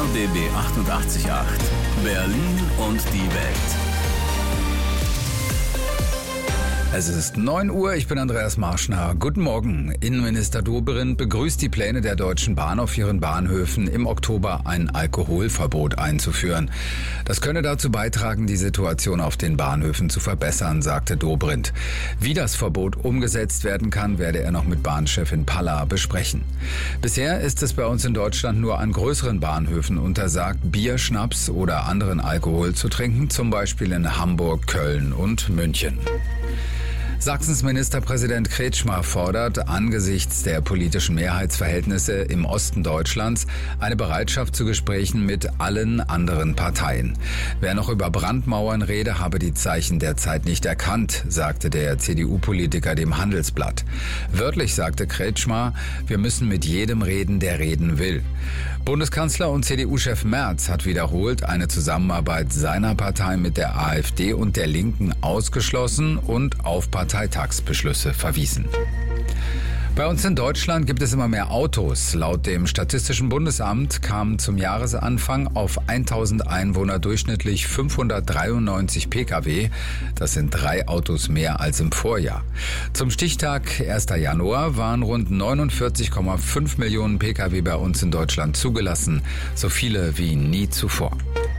RBB 88.8 Berlin und die Welt. Es ist 9 Uhr, ich bin Andreas Marschner. Guten Morgen. Innenminister Dobrindt begrüßt die Pläne der Deutschen Bahn auf ihren Bahnhöfen im Oktober ein Alkoholverbot einzuführen. Das könne dazu beitragen, die Situation auf den Bahnhöfen zu verbessern, sagte Dobrindt. Wie das Verbot umgesetzt werden kann, werde er noch mit Bahnchefin Palla besprechen. Bisher ist es bei uns in Deutschland nur an größeren Bahnhöfen untersagt, Bier, Schnaps oder anderen Alkohol zu trinken, zum Beispiel in Hamburg, Köln und München. Sachsens Ministerpräsident Kretschmer fordert angesichts der politischen Mehrheitsverhältnisse im Osten Deutschlands eine Bereitschaft zu Gesprächen mit allen anderen Parteien. Wer noch über Brandmauern rede, habe die Zeichen der Zeit nicht erkannt, sagte der CDU-Politiker dem Handelsblatt. Wörtlich sagte Kretschmer, wir müssen mit jedem reden, der reden will. Bundeskanzler und CDU-Chef Merz hat wiederholt eine Zusammenarbeit seiner Partei mit der AfD und der Linken ausgeschlossen und auf Parteitagsbeschlüsse verwiesen. Bei uns in Deutschland gibt es immer mehr Autos. Laut dem Statistischen Bundesamt kamen zum Jahresanfang auf 1000 Einwohner durchschnittlich 593 Pkw. Das sind 3 Autos mehr als im Vorjahr. Zum Stichtag 1. Januar waren rund 49,5 Millionen Pkw bei uns in Deutschland zugelassen. So viele wie nie zuvor.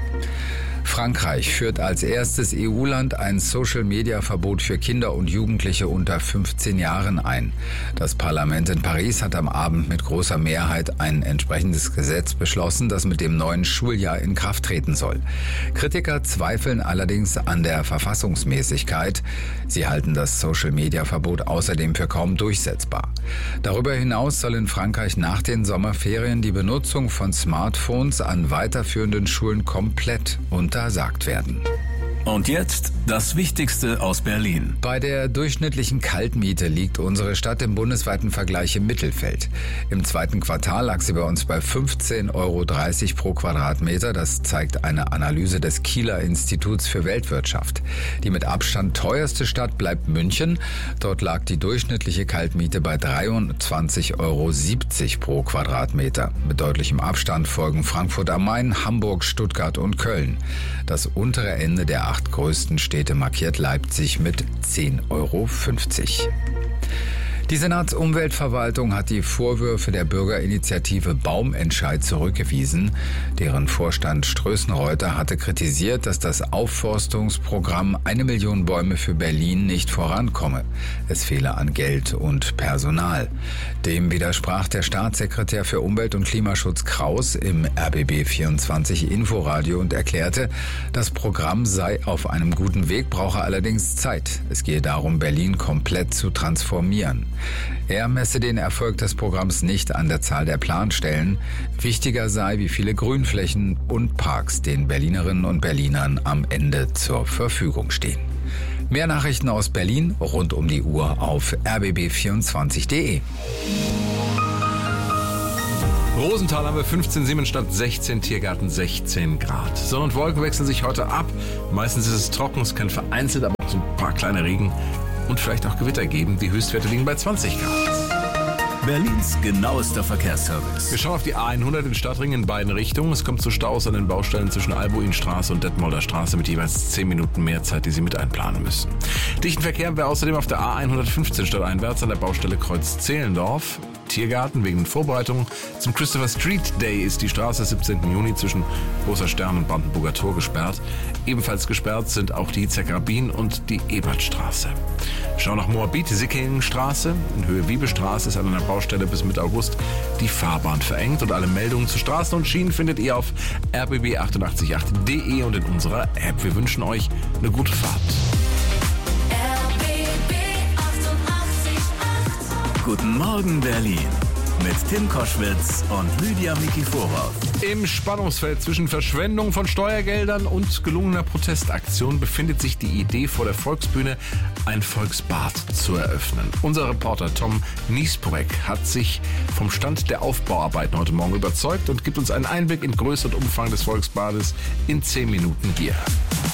Frankreich führt als erstes EU-Land ein Social-Media-Verbot für Kinder und Jugendliche unter 15 Jahren ein. Das Parlament in Paris hat am Abend mit großer Mehrheit ein entsprechendes Gesetz beschlossen, das mit dem neuen Schuljahr in Kraft treten soll. Kritiker zweifeln allerdings an der Verfassungsmäßigkeit. Sie halten das Social-Media-Verbot außerdem für kaum durchsetzbar. Darüber hinaus soll in Frankreich nach den Sommerferien die Benutzung von Smartphones an weiterführenden Schulen komplett untersagt werden. Und jetzt das Wichtigste aus Berlin. Bei der durchschnittlichen Kaltmiete liegt unsere Stadt im bundesweiten Vergleich im Mittelfeld. Im zweiten Quartal lag sie bei uns bei 15,30 € pro Quadratmeter. Das zeigt eine Analyse des Kieler Instituts für Weltwirtschaft. Die mit Abstand teuerste Stadt bleibt München. Dort lag die durchschnittliche Kaltmiete bei 23,70 € pro Quadratmeter. Mit deutlichem Abstand folgen Frankfurt am Main, Hamburg, Stuttgart und Köln. Das untere Ende der 8 größten Städte markiert Leipzig mit 10,50 €. Die Senatsumweltverwaltung hat die Vorwürfe der Bürgerinitiative Baumentscheid zurückgewiesen. Deren Vorstand Strößenreuter hatte kritisiert, dass das Aufforstungsprogramm 1 Million Bäume für Berlin nicht vorankomme. Es fehle an Geld und Personal. Dem widersprach der Staatssekretär für Umwelt- und Klimaschutz Kraus im RBB 24 Inforadio und erklärte, das Programm sei auf einem guten Weg, brauche allerdings Zeit. Es gehe darum, Berlin komplett zu transformieren. Er messe den Erfolg des Programms nicht an der Zahl der Planstellen. Wichtiger sei, wie viele Grünflächen und Parks den Berlinerinnen und Berlinern am Ende zur Verfügung stehen. Mehr Nachrichten aus Berlin rund um die Uhr auf rbb24.de. Rosenthal haben wir 15, Siemensstadt 16, Tiergarten 16 Grad. Sonne und Wolken wechseln sich heute ab. Meistens ist es trocken, es kann vereinzelt aber auch so ein paar kleine Regen und vielleicht auch Gewitter geben. Die Höchstwerte liegen bei 20 Grad. Berlins genauester Verkehrsservice. Wir schauen auf die A100 in Stadtringen in beiden Richtungen. Es kommt zu Staus an den Baustellen zwischen Albuinstraße und Detmolder Straße mit jeweils 10 Minuten mehr Zeit, die Sie mit einplanen müssen. Dichten Verkehr haben wir außerdem auf der A115 stadteinwärts an der Baustelle Kreuz Zehlendorf. Tiergarten wegen Vorbereitungen zum Christopher Street Day ist die Straße 17. Juni zwischen Großer Stern und Brandenburger Tor gesperrt. Ebenfalls gesperrt sind auch die Zeckerabin und die Ebertstraße. Schauen nach Moabit, Sickingenstraße. In Höhe Wiebestraße ist an einer Baustelle bis Mitte August die Fahrbahn verengt. Und alle Meldungen zu Straßen und Schienen findet ihr auf rbb888.de und in unserer App. Wir wünschen euch eine gute Fahrt. Guten Morgen Berlin mit Tim Koschwitz und Lydia Mikiforov. Im Spannungsfeld zwischen Verschwendung von Steuergeldern und gelungener Protestaktion befindet sich die Idee, vor der Volksbühne ein Volksbad zu eröffnen. Unser Reporter Tom Niesbreck hat sich vom Stand der Aufbauarbeiten heute Morgen überzeugt und gibt uns einen Einblick in Größe und Umfang des Volksbades in 10 Minuten hier.